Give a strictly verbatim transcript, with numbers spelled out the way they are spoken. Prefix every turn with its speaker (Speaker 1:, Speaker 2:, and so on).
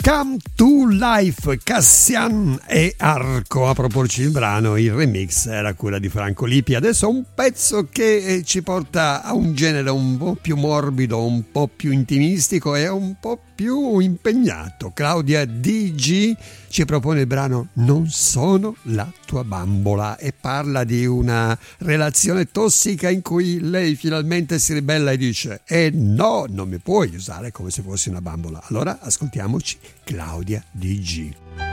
Speaker 1: Come to Life, Cassian e Arco a proporci il brano. Il remix era quella di Franco Lippi. Adesso un pezzo che ci porta a un genere un po' più morbido, un po' più intimistico e un po' più impegnato. Claudia D G ci propone il brano Non sono la tua bambola e parla di una relazione tossica in cui lei finalmente si ribella e dice: eh no, non mi puoi usare come se fossi una bambola. Allora ascoltiamoci Claudia D G.